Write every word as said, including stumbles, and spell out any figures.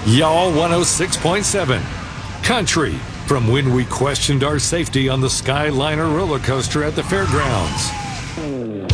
Y'all one oh six point seven. Country, from when we questioned our safety on the Skyliner roller coaster at the fairgrounds.